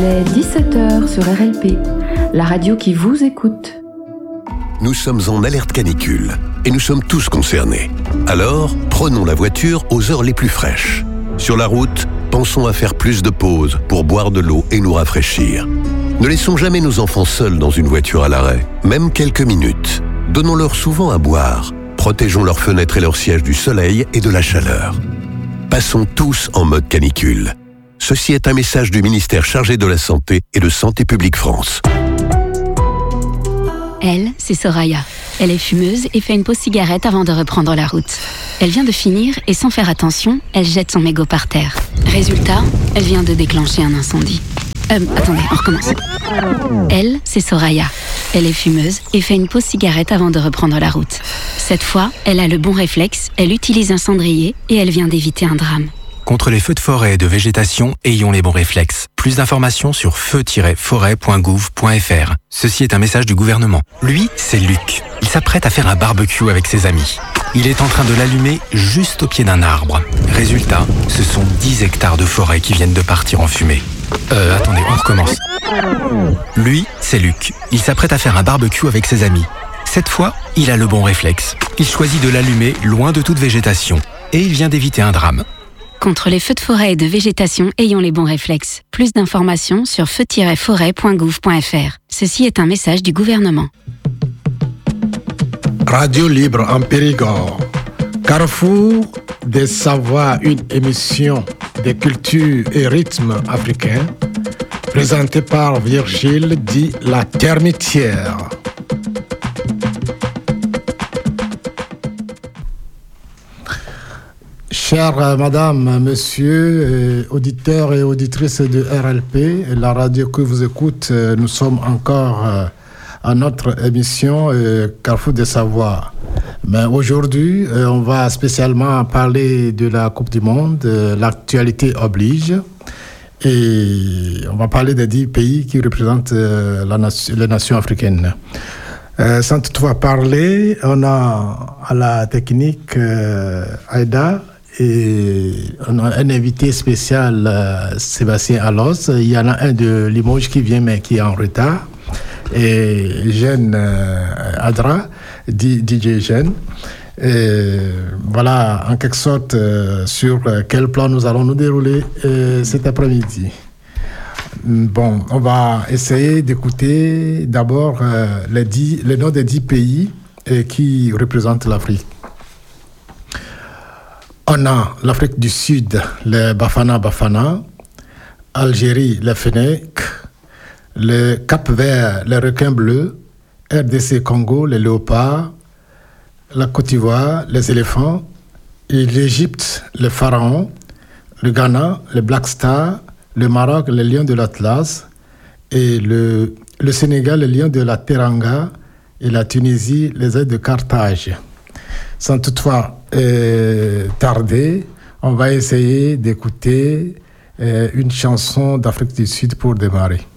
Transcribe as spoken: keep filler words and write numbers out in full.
Il est dix-sept heures sur R L P, la radio qui vous écoute. Nous sommes en alerte canicule et nous sommes tous concernés. Alors, prenons la voiture aux heures les plus fraîches. Sur la route, pensons à faire plus de pauses pour boire de l'eau et nous rafraîchir. Ne laissons jamais nos enfants seuls dans une voiture à l'arrêt, même quelques minutes. Donnons-leur souvent à boire. Protégeons leurs fenêtres et leurs sièges du soleil et de la chaleur. Passons tous en mode canicule. Ceci est un message du ministère chargé de la Santé et de Santé publique France. Elle, c'est Soraya. Elle est fumeuse et fait une pause cigarette avant de reprendre la route. Elle vient de finir et sans faire attention, elle jette son mégot par terre. Résultat, elle vient de déclencher un incendie. Euh, attendez, on recommence. Elle, c'est Soraya. Elle est fumeuse et fait une pause cigarette avant de reprendre la route. Cette fois, elle a le bon réflexe, elle utilise un cendrier et elle vient d'éviter un drame. Contre les feux de forêt et de végétation, ayons les bons réflexes. Plus d'informations sur feu tiret forêt point gouv point f r. Ceci est un message du gouvernement. Lui, c'est Luc. Il s'apprête à faire un barbecue avec ses amis. Il est en train de l'allumer juste au pied d'un arbre. Résultat, ce sont dix hectares de forêt qui viennent de partir en fumée. Euh, attendez, on recommence. Lui, c'est Luc. Il s'apprête à faire un barbecue avec ses amis. Cette fois, il a le bon réflexe. Il choisit de l'allumer loin de toute végétation. Et il vient d'éviter un drame. Contre les feux de forêt et de végétation, ayons les bons réflexes. Plus d'informations sur feu tiret forêt point gouv point f r. Ceci est un message du gouvernement. Radio Libre en Périgord. Carrefour des Savoirs, une émission de culture et rythme africain, présentée par Virgile dit La Termitière. Chères Madame, Monsieur, euh, auditeurs et auditrices de R L P, la radio que vous écoutez, euh, nous sommes encore euh, à notre émission euh, Carrefour des Savoirs. Mais aujourd'hui, euh, on va spécialement parler de la Coupe du Monde, euh, l'actualité oblige, et on va parler des dix pays qui représentent euh, la nation, les nations africaines. Euh, sans toutefois parler, on a à la technique euh, Aïda, et on a un invité spécial, euh, Sébastien Allos. Il y en a un de Limoges qui vient mais qui est en retard. Et Jeanne euh, Adra, D J Jeanne. Et voilà, en quelque sorte, euh, sur quel plan nous allons nous dérouler euh, cet après-midi. Bon, on va essayer d'écouter d'abord euh, les, dix, les noms des dix pays euh, qui représentent l'Afrique. On a l'Afrique du Sud, les Bafana Bafana, Algérie, les Fennecs, le Cap-Vert, les requins bleus, R D C Congo, les léopards, la Côte d'Ivoire, les éléphants, et l'Égypte, les pharaons, le Ghana, les Black Stars, le Maroc, les lions de l'Atlas, et le, le Sénégal, les lions de la Teranga, et la Tunisie, les ailes de Carthage. Sans toutefois euh, tarder, on va essayer d'écouter euh, une chanson d'Afrique du Sud pour démarrer.